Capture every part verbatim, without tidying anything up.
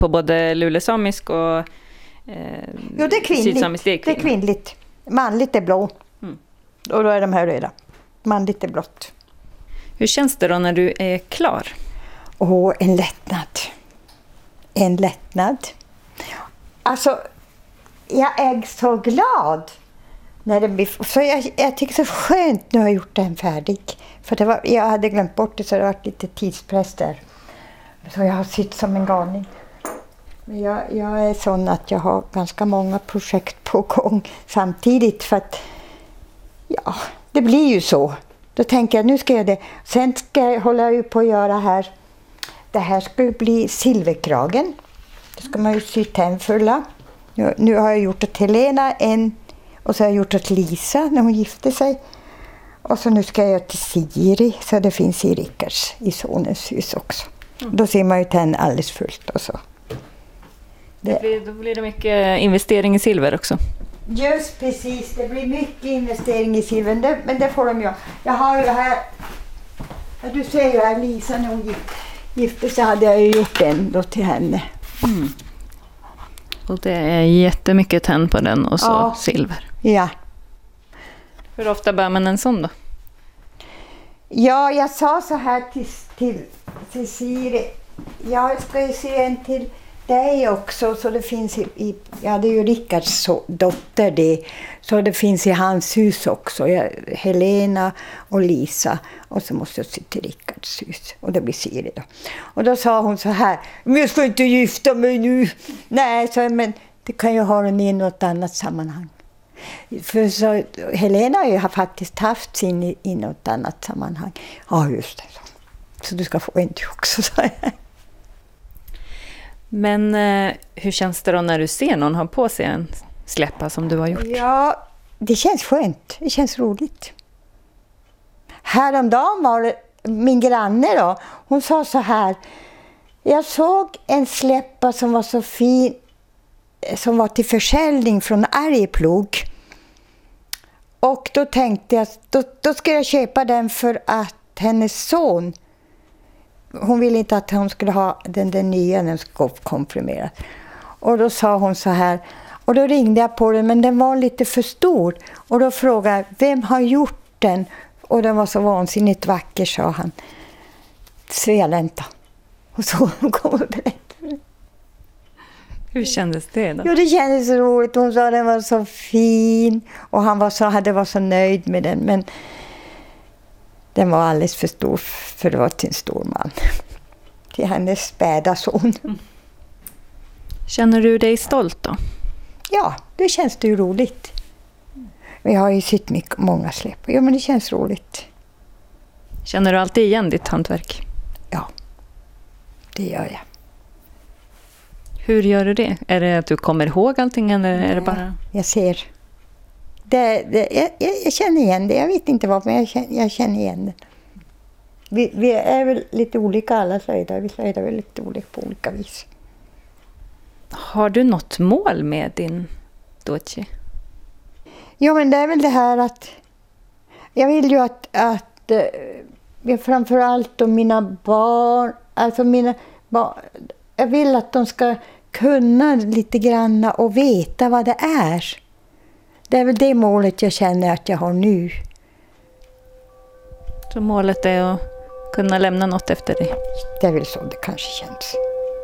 på både lulesamisk och eh, jo, det är kvinnligt. Det är, det är kvinnligt. Manligt är blå. Mm. Och då är de här röda. Manligt är blått. Hur känns det då när du är klar? Åh, en lättnad. En lättnad. Alltså, jag är så glad. När det blir, så jag, jag tycker det är så skönt nu har jag gjort den färdig. För det var, jag hade glömt bort det så det var lite tidspress där. Så jag har sitt som en galning. Men jag, jag är sån att jag har ganska många projekt på gång samtidigt. För att, ja, det blir ju så. Då tänker jag, nu ska jag det. Sen ska jag, håller jag ju på att göra här. Det här skulle bli silverkragen. Det ska man ju sy tändfulla. Nu, nu har jag gjort åt Helena en. Och så har jag gjort åt Lisa när hon gifte sig. Och så nu ska jag göra till Siri. Så det finns i Rickards, i sonens hus också. Mm. Då ser man ju tänd alldeles fullt och så. Det. Det blir, då blir det mycket investering i silver också. Just precis, det blir mycket investering i silver. Det, men det får de ju. Jag har ju här, du ser ju här Lisa när hon gifte sig hade jag ju gjort den då till henne. Mm. Och det är jättemycket tänd på den och så ja. Silver. Ja. Hur ofta bär man en sån då? Ja, jag sa så här till, till, till Siri. Jag ska ju se en till dig också. Så det finns i, i ja, det är ju Rickards dotter det. Så det finns i hans hus också. Jag, Helena och Lisa. Och så måste jag se till Rickards hus. Och det blir Siri då. Och då sa hon så här. Men jag ska inte gifta mig nu. Nej, så, men det kan ju ha den i något annat sammanhang. För så, Helena har ju faktiskt haft sin i, i något annat sammanhang. Ja, just det. Så, så du ska få en till också, sa jag. Men eh, hur känns det då när du ser någon ha på sig en släppa som du har gjort? Ja, det känns skönt. Det känns roligt. Häromdagen var det min granne då. Hon sa så här. Jag såg en släppa som var så fin. Som var till försäljning från Arjeplog. Och då tänkte jag. Då, då ska jag köpa den för att hennes son. Hon ville inte att hon skulle ha den, den nya när den skulle konfirmeras. Och då sa hon så här. Och då ringde jag på den men den var lite för stor. Och då frågade jag, vem har gjort den? Och den var så vansinnigt vacker, sa han. Svealänta. Och så hon kom och berättade. Hur kändes det då? Jo, det kändes så roligt. Hon sa att den var så fin. Och han var så, hade var så nöjd med den. Men den var alldeles för stor för det var till en stor man. Till hennes späda son. Mm. Känner du dig stolt då? Ja, det känns det ju roligt. Vi har ju sett mycket, många släpp. Ja, men det känns roligt. Känner du alltid igen ditt hantverk? Ja, det gör jag. Hur gör du det? Är det att du kommer ihåg allting eller är det bara... Jag ser. Det, det, jag, jag känner igen det. Jag vet inte vad, men jag känner, jag känner igen det. Vi, vi är väl lite olika alla slöjdare. Vi slöjdar väl lite olika på olika vis. Har du något mål med din doji? Ja, men det är väl det här att... Jag vill ju att... att jag framförallt då mina barn... Alltså mina barn... Jag vill att de ska kunna lite grann och veta vad det är. Det är väl det målet jag känner att jag har nu. Så målet är att kunna lämna något efter dig? Det är väl så det kanske känns.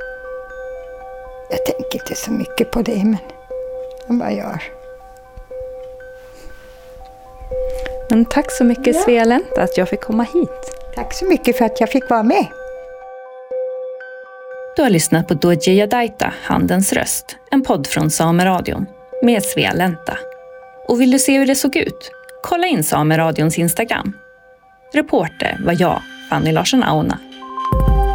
Jag tänker inte så mycket på det, men jag bara gör. Men tack så mycket, ja. Svealänta, att jag fick komma hit. Tack så mycket för att jag fick vara med. Du har lyssnat på Doji Jadaita, Handens röst, en podd från Sameradion med Svealänta. Och vill du se hur det såg ut? Kolla in Sameradions Instagram. Reporter var jag, Fanny Larsson Auna.